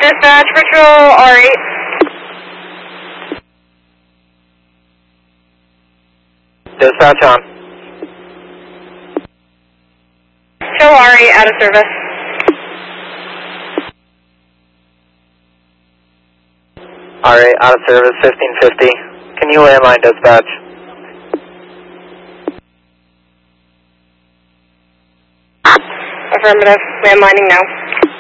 Dispatch, Patrol R8. Dispatch on. Show R8 out of service. R8 out of service, 1550. Can you landline dispatch? Affirmative. Landlining now.